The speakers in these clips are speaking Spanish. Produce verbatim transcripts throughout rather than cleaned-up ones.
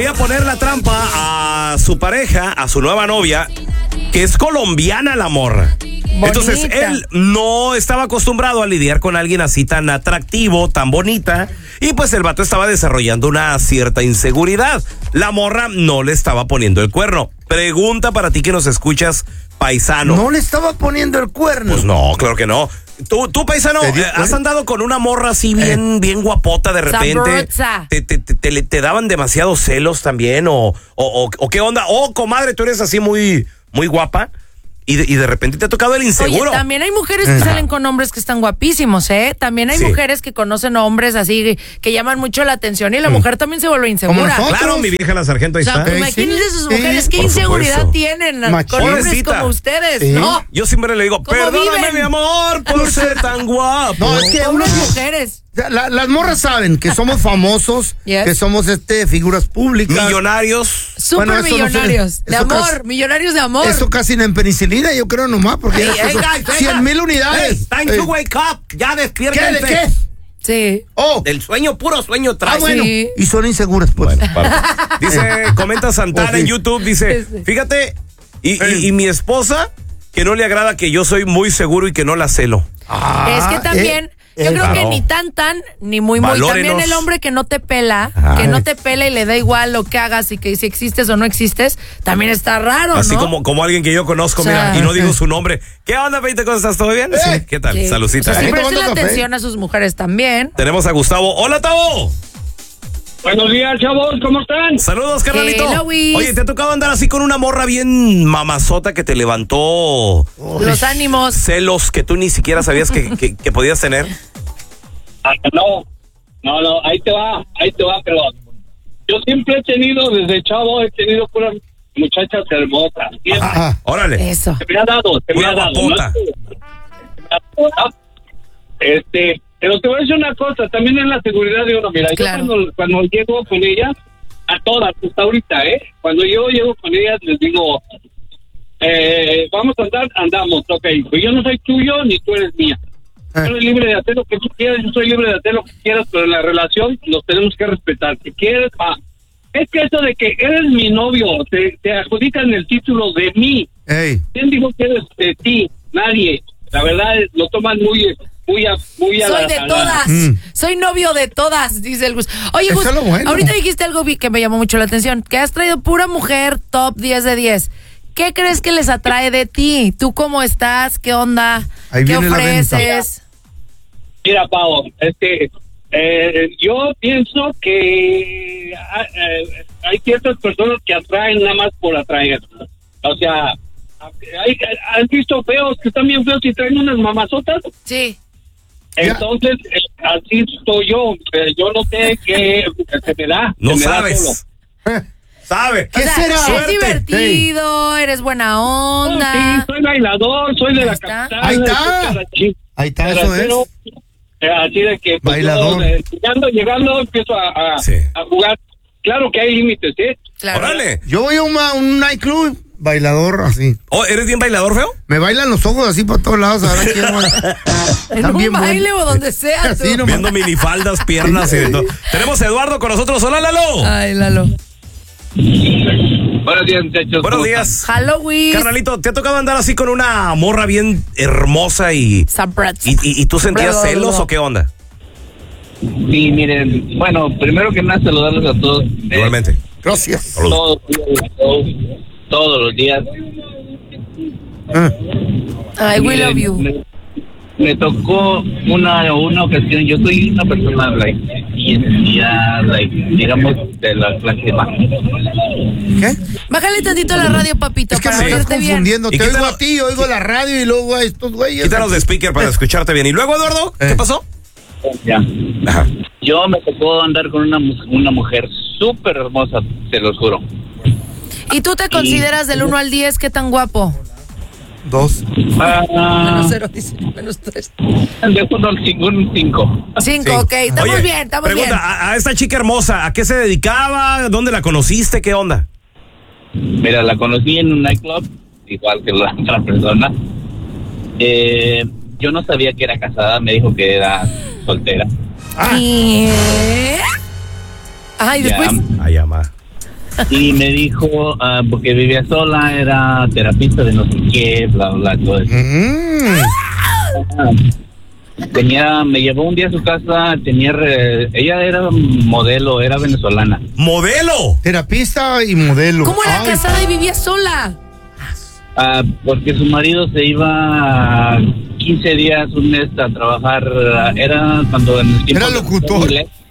Voy a poner la trampa a su pareja, a su nueva novia, que es colombiana la morra. Bonita. Entonces él no estaba acostumbrado a lidiar con alguien así tan atractivo, tan bonita, y pues el vato estaba desarrollando una cierta inseguridad. La morra no le estaba poniendo el cuerno. Pregunta para ti que nos escuchas, paisano. ¿No le estaba poniendo el cuerno? Pues no, claro que no. Tú, tú paisano, eh, ¿has andado con una morra así bien, eh. bien guapota de repente? ¿Te, te, te, te, te daban demasiados celos también? ¿O, o, o, o qué onda? Oh, comadre, tú eres así muy, muy guapa. Y de, y de repente te ha tocado el inseguro. Oye, también hay mujeres que salen con hombres que están guapísimos, ¿eh? También hay sí. mujeres que conocen hombres así que llaman mucho la atención y la mm. mujer también se vuelve insegura. Claro, mi vieja la sargento ahí o sea, está. Imagínense sí. sus mujeres, sí. qué Por inseguridad supuesto. tienen Machín. Con hombres como ustedes, sí. ¿no? Yo siempre le digo, perdóname viven? mi amor por ser tan guapo. No, es que unas mujeres. La, las morras saben que somos famosos, yes. que somos este figuras públicas. Millonarios. Super bueno, millonarios. No sé, de amor, casi, millonarios de amor. Eso casi en penicilina, yo creo nomás, porque hey, hey, guys, cien mil unidades. Hey, time hey. to wake up. Ya despiértense. ¿Qué? ¿De qué? Sí. Oh. Del sueño, puro sueño trae. Ah, bueno. Sí. Y son inseguras, pues. Bueno, dice, comenta Santana oh, sí. en YouTube, dice, fíjate, y, y, y mi esposa, que no le agrada que yo soy muy seguro y que no la celo. Ah, es que también... Eh. Yo creo claro. que ni tan tan, ni muy muy. Valórenos. También el hombre que no te pela, Ay. que no te pela y le da igual lo que hagas y que si existes o no existes, también está raro, Así ¿no? como, como alguien que yo conozco, o sea, mira, y no digo su nombre. ¿Qué onda, Peite? ¿Cómo estás? ¿Todo bien? Sí. ¿Qué tal? Sí. Salucita. O sea, ¿eh? sí, presten atención a sus mujeres también. Tenemos a Gustavo. ¡Hola, Tavo! Buenos días, chavos, ¿cómo están? Saludos, carnalito. Hello, Oye, ¿te ha tocado andar así con una morra bien mamazota que te levantó los ánimos? Celos que tú ni siquiera sabías que, que, que podías tener. Ah, no, no, no, ahí te va, ahí te va, pero yo siempre he tenido, desde chavo, he tenido puras muchachas hermosas. Ajá, órale. Eso. Se me ha dado, se me ha dado. ¿No? Este, pero te voy a decir una cosa, también es la seguridad de uno. Mira, claro. yo cuando, cuando llego con ellas, a todas, hasta ahorita, ¿eh? Cuando yo llego con ellas, les digo, eh, vamos a andar, andamos, ok. Pues yo no soy tuyo, ni tú eres mía. Tú eres libre de hacer lo que tú quieras, yo soy libre de hacer lo que quieras, pero en la relación nos tenemos que respetar. Si quieres, ah, es que eso de que eres mi novio, te, te adjudican el título de mí. Hey. ¿Quién dijo que eres de ti? Nadie. La verdad, lo toman muy... Muy a, muy a soy la, de a todas, la... mm. soy novio de todas, dice el Gus. Oye, Gus, bueno. ahorita dijiste algo que me llamó mucho la atención, que has traído pura mujer top diez de diez. ¿Qué crees que les atrae de ti? ¿Tú cómo estás? ¿Qué onda? Ahí ¿Qué ofreces? Mira, Pau, este, eh, yo pienso que eh, hay ciertas personas que atraen nada más por atraer. O sea, hay, ¿has visto feos que están bien feos y traen unas mamazotas? Sí. Entonces, eh, así estoy yo. Eh, yo no sé qué se me da. No me sabes. Da ¿Sabe? ¿Qué o sea, será? Es divertido, sí. eres buena onda. No, sí, soy bailador, soy de Ahí la está. capital. Ahí está. Ahí está, eso es. Eh, así de que pues, bailador. Yo, eh, llegando, llegando, empiezo a, a, sí. a jugar. Claro que hay límites, ¿eh? Claro. Órale. Yo voy a un, un nightclub, bailador así. Oh, ¿eres bien bailador, feo? Me bailan los ojos así por todos lados. Ahora quiero. En un baile bueno. o donde sea. Sí, no, viendo minifaldas, piernas y de todo. Tenemos a Eduardo con nosotros. Hola, Lalo. Ay, Lalo. Buenos días, muchachos. Buenos días. Halloween. Carnalito, ¿te ha tocado andar así con una morra bien hermosa y, y, y, y tú sentías celos o qué onda? Sí, miren, bueno, primero que nada saludarlos a todos. Igualmente. Eh, Gracias. Todos, todos, todos los días. I will love you. Me, me tocó una una ocasión, yo soy una persona like, bien, ya, like, digamos, de la clase baja. ¿Qué? Bájale tantito la radio, papito, es que para me estás verte confundiendo. bien. Te oigo a ti, oigo la radio y luego a estos güeyes. Quítanos de speaker para escucharte bien. ¿Y luego, Eduardo? Eh. ¿Qué pasó? Ya. Ajá. Yo me tocó andar con una, una mujer súper hermosa, te lo juro. ¿Y tú te consideras del uno al diez qué tan guapo? Dos. Uh, menos cero, dice, menos tres. De un cinco. Cinco, ok. Estamos Oye, bien, estamos pregunta, bien. A, a esta chica hermosa, ¿a qué se dedicaba? ¿Dónde la conociste? ¿Qué onda? Mira, la conocí en un nightclub, igual que la otra persona. Eh, yo no sabía que era casada, me dijo que era soltera. Ah. ¿Qué? Ajá, y después. Ay, ama. Y me dijo, uh, porque vivía sola, era terapista de no sé qué, bla, bla, todo eso. Mm. Tenía, me llevó un día a su casa, tenía, re, ella era modelo, era venezolana. ¿Modelo? Terapista y modelo. ¿Cómo era Ay. casada y vivía sola? Uh, porque su marido se iba quince días, un mes a trabajar, uh, era cuando en el tiempo... Era locutor.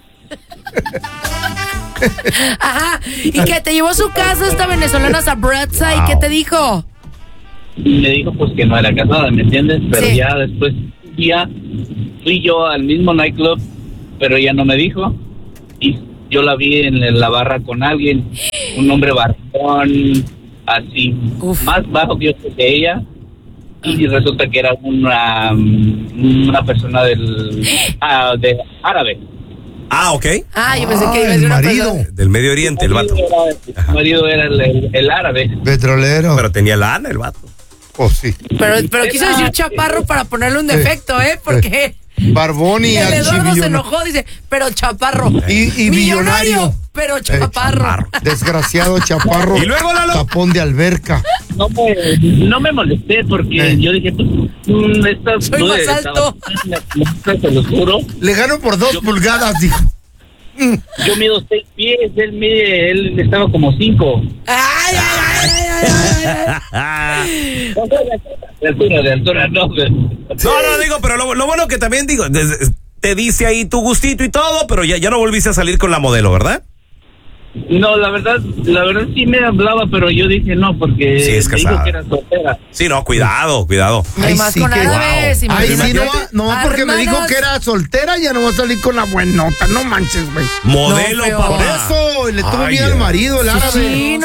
Ajá, y que te llevó a su casa esta venezolana Sabratza, wow. ¿Y qué te dijo? Me dijo pues que no era casada, ¿me entiendes? Pero sí. Ya después un día fui yo al mismo nightclub, pero ella no me dijo, y yo la vi en la barra con alguien, un hombre barbón, así, Uf. más bajo que yo que ella, y resulta que era una una persona del uh, de árabe. Ah, ok. Ah, yo pensé que ah, el marido. Del Medio Oriente, el, el vato. Era, el marido era el, el, el árabe. Petrolero. Pero tenía lana el vato. Oh, sí. Pero, pero quiso decir chaparro para ponerle un defecto, ¿eh? Porque... Barbón y el Eduardo se enojó, dice, pero chaparro. Y, y millonario. Pero chaparro. Eh, chaparro. Desgraciado chaparro. Y luego Lalo. Tapón de alberca. No me, no me molesté porque eh. yo dije, pues, mm, esta, soy más alto. Te lo juro. Le gano por dos yo, pulgadas, dijo. Yo mido seis pies, él mide, él estaba como cinco. Ay, ay, ay, ay, ay. De altura, de altura, no. No, no, digo, pero lo, lo bueno que también digo, te dice ahí tu gustito y todo, pero ya, ya no volviste a salir con la modelo, ¿verdad? No, la verdad, la verdad sí me hablaba, pero yo dije no, porque sí, es me dijo que era soltera. Sí, no, cuidado, cuidado. Ay, más sí con árabes. Wow. Ay, sí, no, no porque me dijo que era soltera, ya no va a salir con la buenota, no manches, güey. Modelo, no, papá. Por eso, le tuvo miedo al marido, el árabe. Sí,